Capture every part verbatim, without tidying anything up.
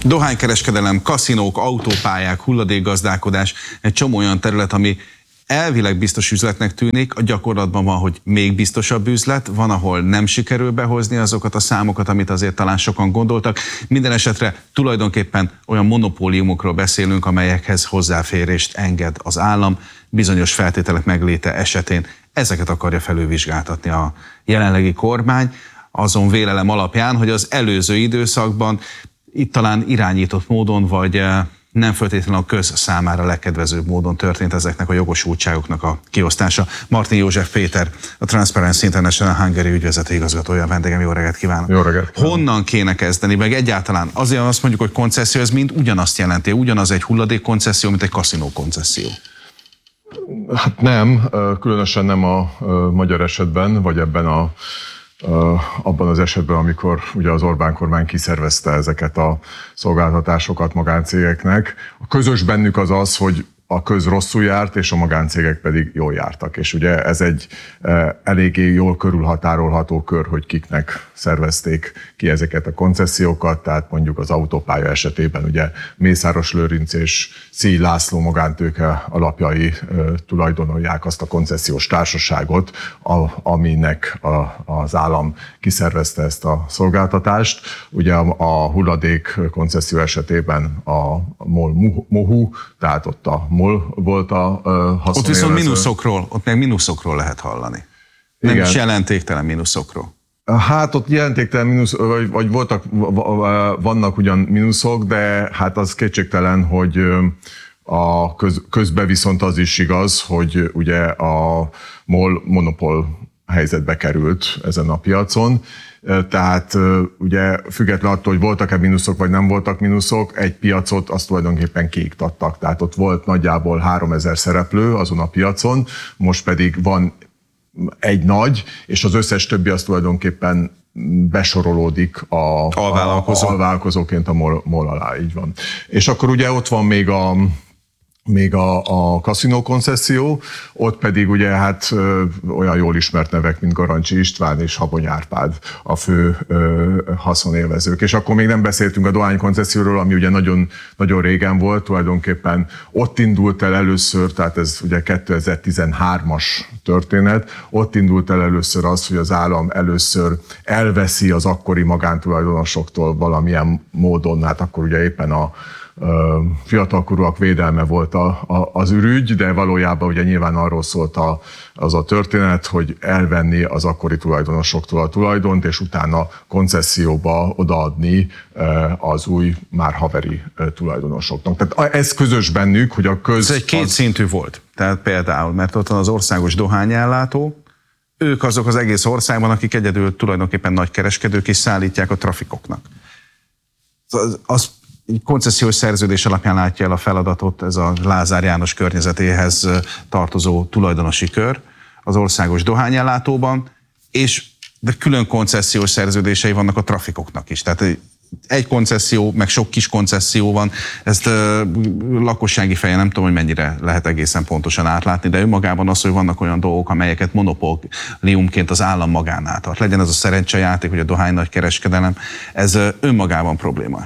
Dohánykereskedelem, kaszinók, autópályák, hulladékgazdálkodás, egy csomó olyan terület, ami elvileg biztos üzletnek tűnik, a gyakorlatban van, hogy még biztosabb üzlet, van, ahol nem sikerül behozni azokat a számokat, amit azért talán sokan gondoltak. Minden esetre tulajdonképpen olyan monopóliumokról beszélünk, amelyekhez hozzáférést enged az állam, bizonyos feltételek megléte esetén. Ezeket akarja felülvizsgáltatni a jelenlegi kormány, azon vélelem alapján, hogy az előző időszakban itt talán irányított módon, vagy nem feltétlenül a köz számára legkedvezőbb módon történt ezeknek a jogosultságoknak a kiosztása. Martin József Péter, a Transparency International Hungary ügyvezető igazgatója, vendégem, jó reggelt kívánok. Jó reggelt kívánok. Honnan kéne kezdeni, meg egyáltalán azért azt mondjuk, hogy koncesszió, ez mind ugyanazt jelenti, ugyanaz egy hulladék koncesszió, mint egy kaszinó koncesszió? Hát nem, különösen nem a magyar esetben, vagy ebben a abban az esetben, amikor ugye az Orbán kormány kiszervezte ezeket a szolgáltatásokat magáncégeknek. A közös bennük az az, hogy a köz rosszul járt, és a magáncégek pedig jól jártak. És ugye ez egy eléggé jól körülhatárolható kör, hogy kiknek szervezték ki ezeket a koncesziókat, tehát mondjuk az autópálya esetében ugye Mészáros Lőrinc és Szíj László magántőke alapjai tulajdonolják azt a koncesziós társaságot, aminek az állam kiszervezte ezt a szolgáltatást. Ugye a hulladék koncesszió esetében a MOL Mohu, tehát ott a MOL volt a haszonélvező. Ott viszont mínuszokról, ott meg mínuszokról lehet hallani. Nem is jelentéktelen mínuszokról. Hát ott jelentéktelen mínusz, vagy, vagy voltak, vannak ugyan mínuszok, de hát az kétségtelen, hogy a köz, közben viszont az is igaz, hogy ugye a MOL monopól helyzetbe került ezen a piacon. Tehát ugye független attól, hogy voltak-e mínuszok, vagy nem voltak mínuszok, egy piacot azt tulajdonképpen kiiktattak. Tehát ott volt nagyjából háromezer szereplő azon a piacon, most pedig van egy nagy, és az összes többi az tulajdonképpen besorolódik a, alvállalkozó. a, alvállalkozóként a MOL, MOL alá, így van. És akkor ugye ott van még a még a, a kaszinó koncesszió, ott pedig ugye hát ö, olyan jól ismert nevek, mint Garancsi István és Habony Árpád a fő ö, haszonélvezők. És akkor még nem beszéltünk a dohány koncesszióról, ami ugye nagyon, nagyon régen volt, tulajdonképpen ott indult el először, tehát ez ugye kétezer-tizenhármas történet, ott indult el először az, hogy az állam először elveszi az akkori magántulajdonosoktól valamilyen módon, hát akkor ugye éppen a fiatalkorúak védelme volt a, a, az ürügy, de valójában ugye nyilván arról szólt a, az a történet, hogy elvenni az akkori tulajdonosoktól a tulajdont, és utána koncesszióba odaadni az új, már haveri tulajdonosoknak. Tehát ez közös bennük, hogy a köz... Ez egy kétszintű az... volt. Tehát például, mert ott van az országos dohányellátó, ők azok az egész országban, akik egyedül tulajdonképpen nagy kereskedők, és szállítják a trafikoknak. Az, az koncesziós szerződés alapján látja el a feladatot ez a Lázár János környezetéhez tartozó tulajdonosi kör az országos dohányellátóban, és de külön koncesziós szerződései vannak a trafikoknak is. Tehát egy koncesszió, meg sok kis koncesszió van, ezt uh, lakossági feje nem tudom, hogy mennyire lehet egészen pontosan átlátni, de önmagában az, hogy vannak olyan dolgok, amelyeket monopóliumként az állam magánál tart. Legyen ez a szerencsejáték, vagy a dohány nagy kereskedelem, ez uh, önmagában probléma.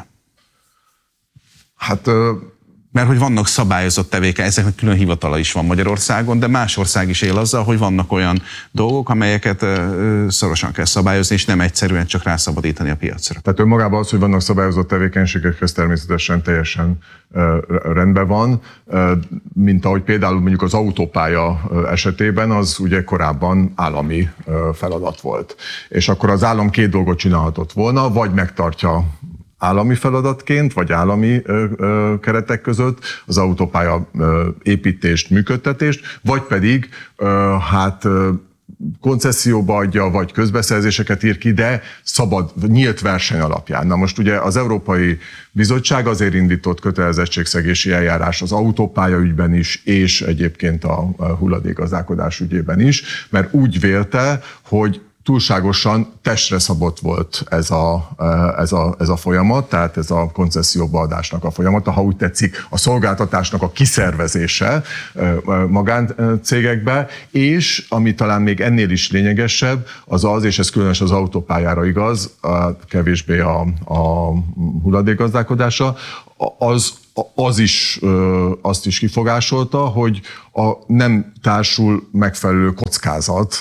Hát, mert hogy vannak szabályozott tevékenységek, ezeknek külön hivatala is van Magyarországon, de más ország is él azzal, hogy vannak olyan dolgok, amelyeket szorosan kell szabályozni, és nem egyszerűen csak rászabadítani a piacra. Tehát önmagában az, hogy vannak szabályozott tevékenységek, ez természetesen teljesen rendben van, mint ahogy például mondjuk az autópálya esetében, az ugye korábban állami feladat volt. És akkor az állam két dolgot csinálhatott volna, vagy megtartja állami feladatként, vagy állami ö, ö, keretek között az autópálya ö, építést, működtetést, vagy pedig ö, hát ö, koncesszióba adja, vagy közbeszerzéseket ír ki, de szabad, nyílt verseny alapján. Na most ugye az Európai Bizottság azért indított kötelezettségszegési eljárás az autópálya ügyben is, és egyébként a hulladékgazdálkodás ügyében is, mert úgy vélte, hogy túlságosan testre szabott volt ez a, ez, a, ez a folyamat, tehát ez a koncesszióba adásnak a folyamata, ha úgy tetszik, a szolgáltatásnak a kiszervezése magáncégekbe, és ami talán még ennél is lényegesebb, az az, és ez különös az autópályára igaz, kevésbé a, a hulladékgazdálkodása, az, az is, azt is kifogásolta, hogy a nem társul megfelelő kockázat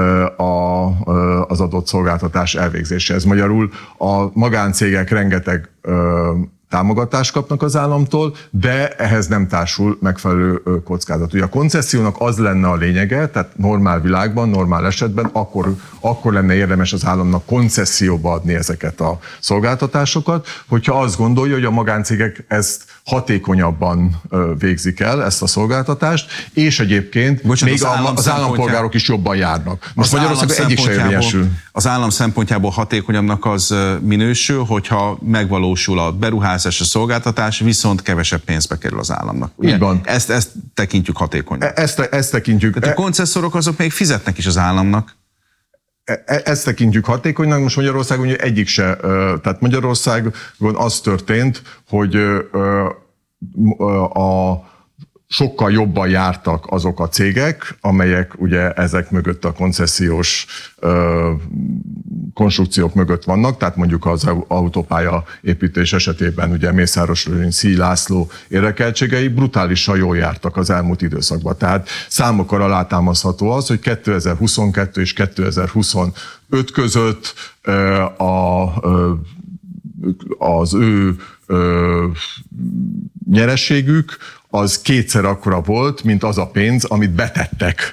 az adott szolgáltatás elvégzéséhez. Magyarul a magáncégek rengeteg támogatást kapnak az államtól, de ehhez nem társul megfelelő kockázat. Ugye a koncessziónak az lenne a lényege, tehát normál világban, normál esetben, akkor, akkor lenne érdemes az államnak koncesszióba adni ezeket a szolgáltatásokat, hogyha azt gondolja, hogy a magáncégek ezt hatékonyabban végzik el, ezt a szolgáltatást, és egyébként Bocsánat, még az, állam az állampolgárok is jobban járnak. Most Magyarországon egyik sem érvényesül. Az állam szempontjából hatékonyabbnak az minősül, hogyha megvalósul a beruházás, a szolgáltatás, viszont kevesebb pénzbe kerül az államnak. Így van. Ezt, ezt tekintjük hatékonynak. Ezt, ezt tekintjük. Tehát a koncesszorok azok még fizetnek is az államnak. Ezt tekintjük hatékonynak, most Magyarországon ugye egyik se, tehát Magyarországon az történt, hogy a sokkal jobban jártak azok a cégek, amelyek ugye ezek mögött a koncesziós konstrukciók mögött vannak, tehát mondjuk az autópálya építés esetében ugye Mészáros Lőrinc, Szíj László érdekeltségei brutálisan jól jártak az elmúlt időszakban. Tehát számokkal alátámasztható az, hogy kétezer-huszonkettő és kétezer-huszonöt között a, az ő nyereségük az kétszer akkora volt, mint az a pénz, amit betettek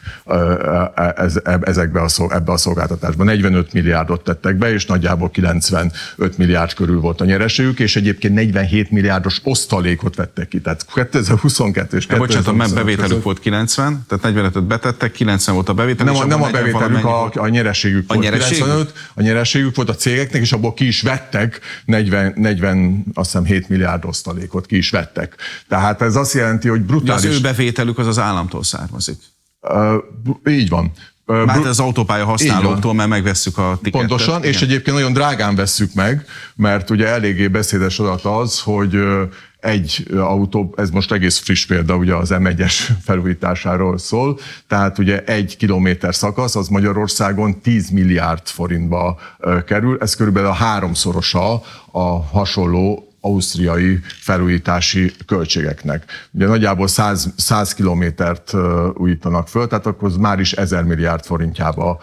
ezekbe a, ebbe a szolgáltatásba. negyvenöt milliárdot tettek be, és nagyjából kilencvenöt milliárd körül volt a nyereségük, és egyébként negyvenhét milliárdos osztalékot vettek ki. Tehát kétezer-huszonkettő és kétezer-huszonöt Bocsánat, mert bevételük volt kilencven, tehát negyvenötöt betettek, kilencven volt a bevételük. Nem, nem a bevételük, a, a nyereségük a volt nyereségük? kilencvenöt, a nyereségük volt a cégeknek, és abból ki is vettek negyven, negyven azt hiszem hét milliárd osztalékot, ki is vettek. Tehát ez azt jelenti, hogy brutális... De az ő bevételük az az államtól származik. Uh, így van. Uh, Már az autópálya használóktól, mert megvesszük a tikettet. Pontosan, igen. És egyébként nagyon drágán vesszük meg, mert ugye eléggé beszédes adat az, hogy egy autó, ez most egész friss példa, ugye az em egyes felújításáról szól, tehát ugye egy kilométer szakasz, az Magyarországon tíz milliárd forintba kerül, ez körülbelül a háromszorosa a hasonló ausztriai felújítási költségeknek. Ugye nagyjából száz kilométert újítanak föl, tehát akkor az már is ezer milliárd forintjába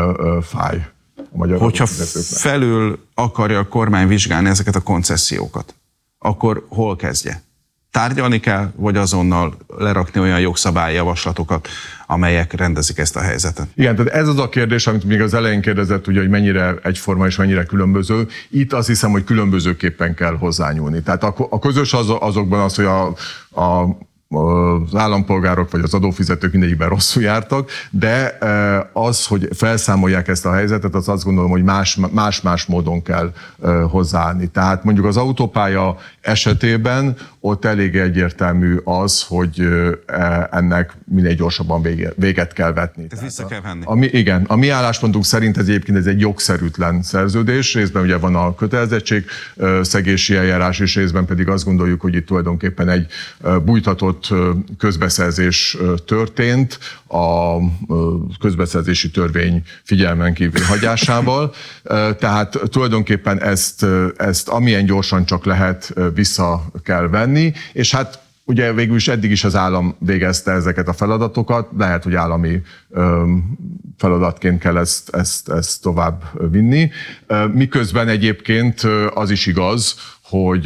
fáj a magyar Hogyha felül akarja a kormány vizsgálni ezeket a koncesziókat, akkor hol kezdje? Tárgyalni kell, vagy azonnal lerakni olyan jogszabályjavaslatokat, amelyek rendezik ezt a helyzetet? Igen, tehát ez az a kérdés, amit még az elején kérdezett, ugye, hogy mennyire egyforma és mennyire különböző. Itt azt hiszem, hogy különbözőképpen kell hozzányúlni. Tehát a, a közös az, azokban az, hogy a, a az állampolgárok vagy az adófizetők mindegyikben rosszul jártak, de az, hogy felszámolják ezt a helyzetet, az azt gondolom, hogy más-más módon kell hozzáállni. Tehát mondjuk az autópálya esetében ott elég egyértelmű az, hogy ennek minél gyorsabban véget kell vetni. Ez vissza kell venni. A, a mi, igen, a mi álláspontunk szerint ez egyébként ez egy jogszerűtlen szerződés, részben ugye van a kötelezettség szegési eljárás, és részben pedig azt gondoljuk, hogy itt tulajdonképpen egy bújtatott közbeszerzés történt a közbeszerzési törvény figyelmen kívül hagyásával. Tehát tulajdonképpen ezt, ezt amilyen gyorsan csak lehet vissza kell venni, és hát ugye végül is eddig is az állam végezte ezeket a feladatokat, lehet, hogy állami feladatként kell ezt, ezt, ezt tovább vinni. Miközben egyébként az is igaz, hogy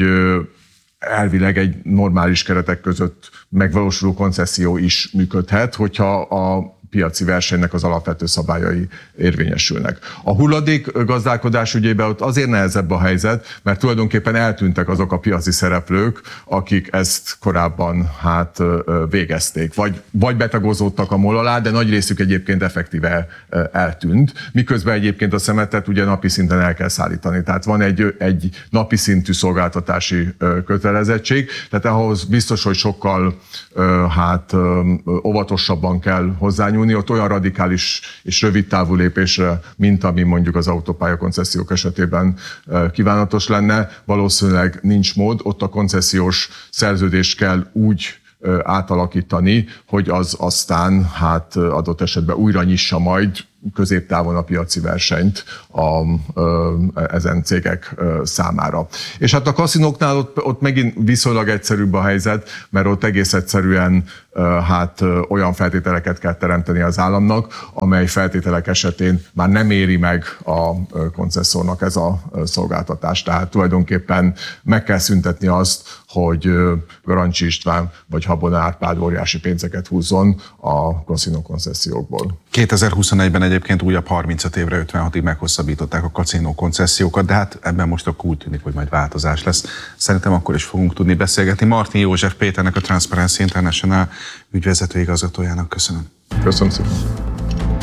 elvileg egy normális keretek között megvalósuló koncesszió is működhet, hogyha a piaci versenynek az alapvető szabályai érvényesülnek. A hulladékgazdálkodás ügyében ott azért nehezebb a helyzet, mert tulajdonképpen eltűntek azok a piaci szereplők, akik ezt korábban hát végezték. Vagy, vagy betagozódtak a MOL alá, de nagy részük egyébként effektíve eltűnt. Miközben egyébként a szemetet ugye napi szinten el kell szállítani. Tehát van egy, egy napi szintű szolgáltatási kötelezettség, tehát ahhoz biztos, hogy sokkal hát óvatosabban kell hozzányúlni, nyúlni, ott olyan radikális és rövid távú lépésre, mint ami mondjuk az autópálya koncesziók esetében kívánatos lenne, valószínűleg nincs mód, ott a koncesziós szerződést kell úgy átalakítani, hogy az aztán hát adott esetben újra nyissa majd középtávon a piaci versenyt a, ezen cégek számára. És hát a kaszinóknál ott, ott megint viszonylag egyszerűbb a helyzet, mert ott egész egyszerűen hát olyan feltételeket kell teremteni az államnak, amely feltételek esetén már nem éri meg a koncesszornak ez a szolgáltatás. Tehát tulajdonképpen meg kell szüntetni azt, hogy Garancsi István vagy Habona Árpád óriási pénzeket húzzon a kaszinó koncessziókból. kétezer-huszonegyben egyébként újabb harmincöt évre, ötvenhatig meghosszabbították a kaszinó koncessziókat, de hát ebben most akkor úgy tűnik, hogy majd változás lesz. Szerintem akkor is fogunk tudni beszélgetni. Martin József Péternek, a Transparency International ügyvezető igazgatójának köszönöm. Köszönöm szépen.